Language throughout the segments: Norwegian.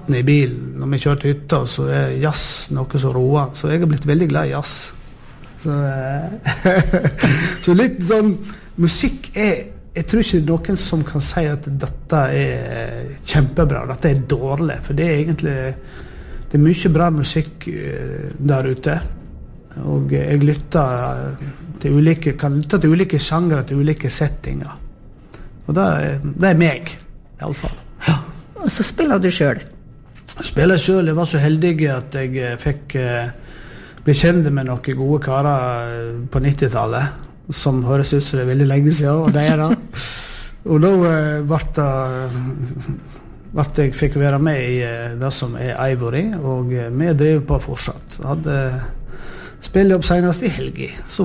natten I bilen, når vi kjører til hytta, så jazz noe så roer. Så jeg har blitt veldig glad I jazz. Så, så litt sånn, musikk jeg tror ikke noen som kan si at dette kjempebra, dette dårlig, for det egentlig, det mye bra musikk der ute. Og jeg lytter til kan lytte til ulike sjangre, til ulike settinger. Og det meg, I alle fall. Ja. Og så spiller du selv? Spiller selv. Jeg var så heldig at jeg fikk bli kjent med noen gode karer på 90-tallet, som høres ut som det veldig lenge siden, og det det. Og da ble jeg fikk være med I det som Ivory, og vi driver på fortsatt. Jeg hadde spillet opp senest I helgi, så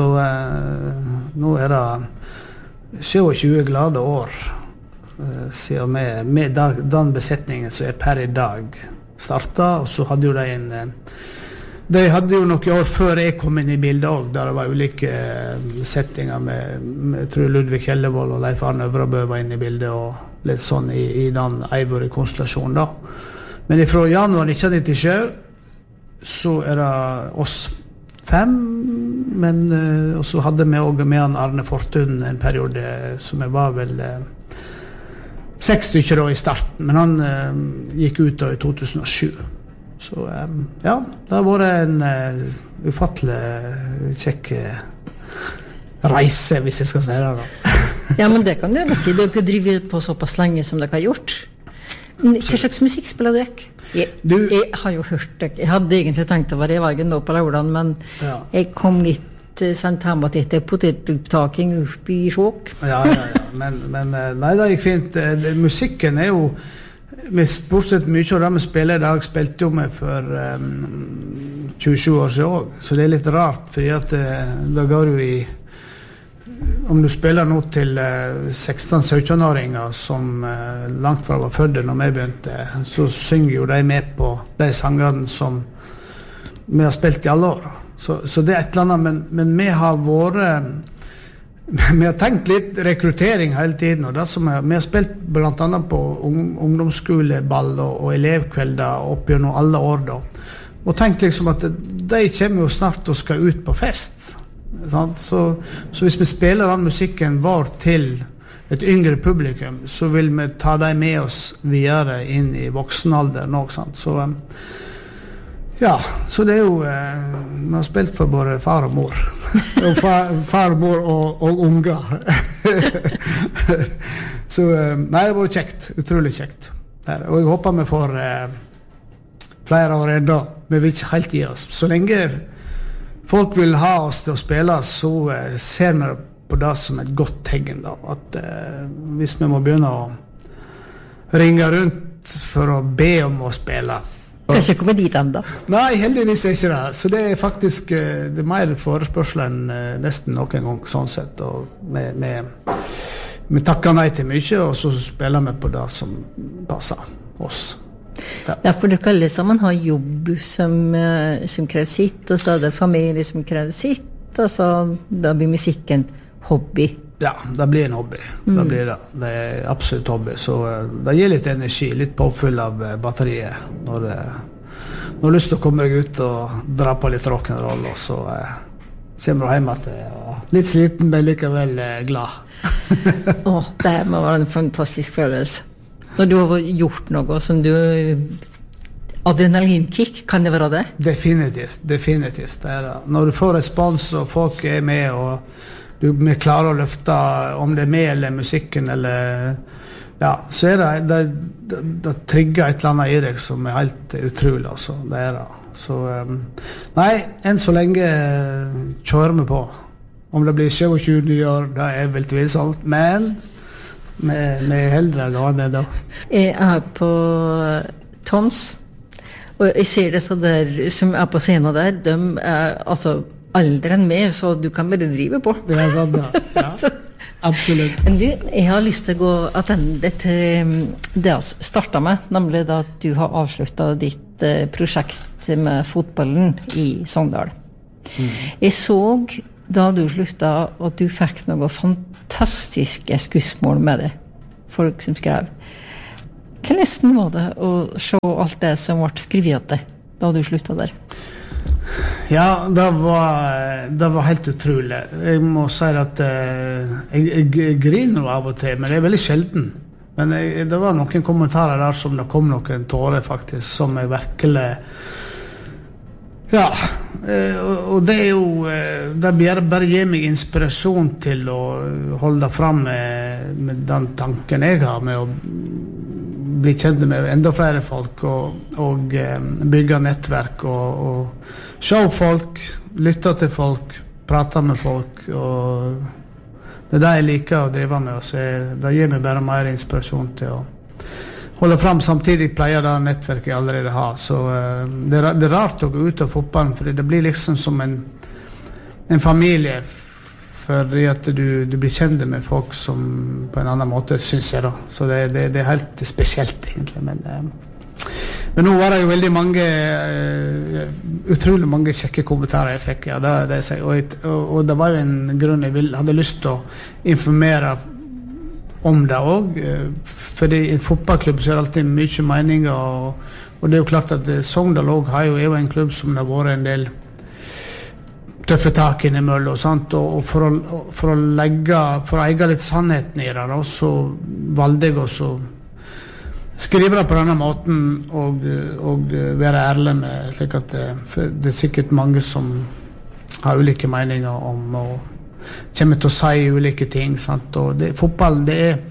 nå det 27 glade år siden med den besetningen som per I dag startet, og så hadde jo de hadde jo noen år før jeg kom inn I bildet også, der det var ulike settinger med jeg tror Ludvig Kjellevold og Leif Arne Øvrabø var inne I bildet, og litt sånn I den Ivory-konstellasjonen da. Men fra januar 1997 så det oss 5, men og så hadde vi også med han Arne Fortun en periode som jeg var vel 6 stykker da I starten, men han gikk ut da I 2007. Så ja, det har vært en ufattelig kjekk reise, hvis jeg skal si det da. Ja, men det kan du si. Du har ikke drivet på såpass lenge som dere har gjort. Hva slags musikk spiller du ikke? Jeg har jo hørt det. Jeg hadde egentlig tenkt å være I veien nå på lørdagen, men jeg kom litt sent hjemme til potetopptaking oppe I Sjåk. Ja. Men nei, det gikk fint. Musikken jo bortsett mye av det vi spiller I dag, spilte jo med for 27 år siden også. Så det litt rart, fordi at da går du I om du spiller nå til 16-17-åringer som langt fra var fødde når vi begynte, så synger jo de med på de sangene som vi har spilt I alle år. Så det et eller annet, men vi har tenkt litt rekruttering hele tiden, og det som vi har spilt blant annet på ungdomsskoleball og elevkvelder opp gjennom alle år da, og tenkt liksom at de kommer jo snart og skal ut på fest. Så hvis vi spiller den musikken vår til et yngre publikum, så vil vi ta dem med oss videre inn I voksenalder nå, så ja, så det jo vi har spilt for både far og mor og far og mor og unger så nei, det var kjekt, utrolig kjekt og jeg håper vi får flere år enda, vi vil ikke helt gi oss så lenge folk vil ha oss til å spille, så ser vi på det som et godt tegn da, at hvis vi må begynne å ringe rundt for å be om å spille. Kanskje komme dit enda? Nei, heldigvis ikke det. Så det faktisk det mer forespørsel enn nesten noen gang sånn sett. Og vi takker nei til mye, og så spiller vi på det som passer oss. Ja, for det kalles at man har jobb som krever sitt, og så det familie som krever sitt, og så da blir musikken hobby. Ja, det blir en hobby. Det blir det. Det absolutt hobby. Så det gir litt energi, litt påfyll av batteriet når du har lyst til å komme deg ut og dra på litt rock'n'roll, og så kommer du hjem at litt sliten, men likevel glad. Det må være en fantastisk følelse. Når du har gjort noe som du adrenalinkick, kan det være det? Definitivt. Det det. Når du får respons og folk med og vi klarer å løfte om det med eller musikken eller ja, så det trigger et eller annet I deg som helt utrolig altså. Det det. Så nei, enn så lenge kjører vi på. Om det blir 27 nye år, det vel tvilsomt, men med heldre gående da. Jeg på Tons, og jeg ser det så der, som på scenen der, de altså aldri enn meg, så du kan bare drive på. Det sant da, ja. Absolutt. Men jeg har lyst til å gå attende til det jeg startet med, nemlig da at du har avsluttet ditt prosjekt med fotballen I Sogndal. Jeg så da du sluttet at du fikk noe fantastiske skussmål med det. Folk som skrev. Hvordan var det å se alt det som ble skrevet til da du sluttet der? Ja, det var helt utrolig. Jeg må si at jeg griner av og til, men det veldig sjelden. Men det var noen kommentarer der som det kom noen tårer faktisk, som jeg virkelig... Ja, og det jo det bare gir meg inspirasjon til å holde fram med den tanken jeg har med å bli kjent med enda flere folk og bygge nettverk og se folk, lytte til folk, prate med folk og det det jeg liker å drive med, så det gir meg bare mer inspirasjon til å holde fram. Samtidig pleier det nettverket jeg allerede har, så det rart å gå ut av fotballen, for det blir liksom som en familie, fordi at du blir kjent med folk som på en annen måte, synes jeg da. Så det helt spesielt egentlig, men nå var det jo veldig mange, utrolig mange kjekke kommentarer jeg fikk, ja, det jeg sier, og det var jo en grunn jeg hadde lyst til å informere om det også, fordi i en fotballklubb så det alltid mye meninger, og det jo klart at Sogndal også er jo en klubb som det har vært en del tøffe tak innimellom, og for å eie litt sannheten i det, så valgte jeg også skrive det på denne måten og være ærlig med, slik at det sikkert mange som har ulike meninger om og kommer til å si ulike ting, sant? Og fotball,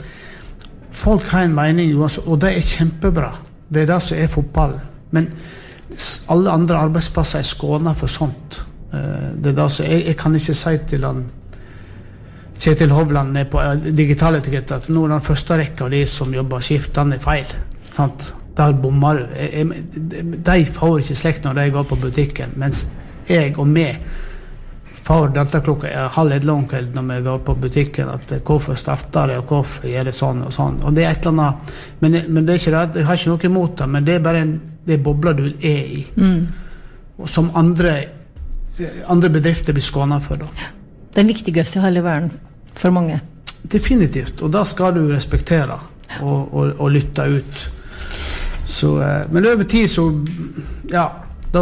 folk har en mening, og det kjempebra. Det det som fotball. Men alle andre arbeidsplasser skånet for sånt. Det det som jeg kan ikke si til han Kjetil Hovland på digital etikett at nå den første rekka av de som jobber skift, den feil. Sant? Der bommer du. De får ikke slekt når de går på butikken, mens jeg og meg får dette klokka 12:30 når vi går på butikken, at hvorfor starter det, og hvorfor gjør det sånn og sånn. Og det et eller annet, men det ikke det, jeg har ikke noe imot det, men det bare det bobler du i. Og som andre bedrifter blir skånet for da. Den viktigste i hele verden for mange. Definitivt, og da skal du respektere og lytte ut. Så, men over tid så, ja, da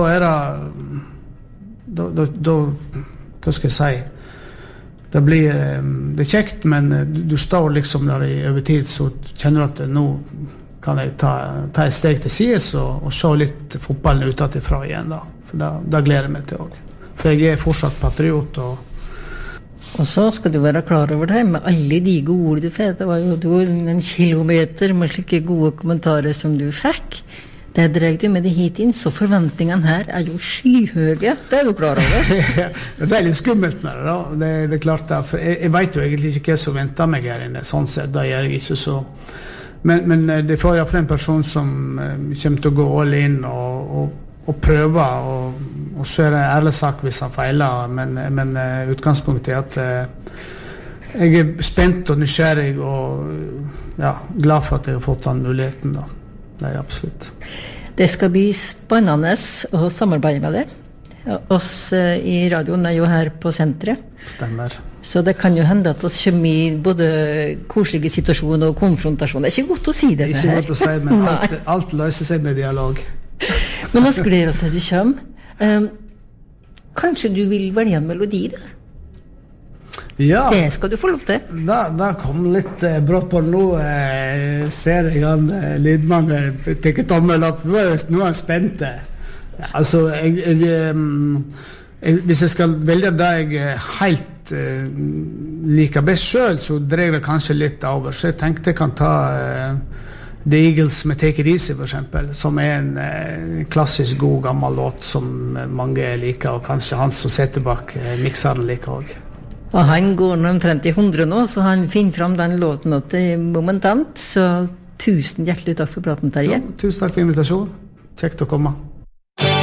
det hva skal jeg si, det kjekt, men du står liksom der over tid, så kjenner du at nå kan jeg ta et steg til sides og se litt fotballen utenfra igjen da, for da gleder jeg meg til også. For jeg fortsatt patriot og så skal du være klar over det med alle de gode ord du fikk. Det var jo en kilometer med slike gode kommentarer som du fikk. Det dreier du med det hit inn, så forventningene her jo skyhøye. Det du klar over. Det litt skummelt med det da. Det klart det, for jeg vet jo egentlig ikke hva som venter meg her inne, sånn sett, da gjør jeg ikke så. Men det får i hvert fall en person som kommer til å gå all in og prøve, og så det en ærlig sak hvis han feiler, men utgangspunktet at jeg spent og nysgjerrig og ja, glad for at jeg har fått den muligheten da. Det absolutt. Det skal bli spennende å samarbeide med det. Oss i radioen jo her på senteret. Stemmer. Så det kan jo hende at oss kommer i både koselige situasjoner og konfrontasjon. Det ikke godt å si det her. Ikke godt å si, men alt løser seg med dialog. Men oss gleder oss til du kommer. Kanskje du vil velge en melodi da? Ja, det skal du få lov til. Da kom litt brått på nå. Ser jeg han lydmannen tenker tommel opp. Nå han spent. Altså, hvis jeg skal velge det jeg helt liker best selv, så dreier det kanskje litt over. Så jeg tenkte jeg kan ta The Eagles med Take It Easy for eksempel, som en klassisk god gammel låt som mange liker, og kanskje han som setter bak mikseren liker også. Og han går omtrent i 100 nå, så han finner fram den låten til momentant, så tusen hjertelig takk for praten, Terje. Ja, tusen takk for invitasjonen. Kjekt å komme.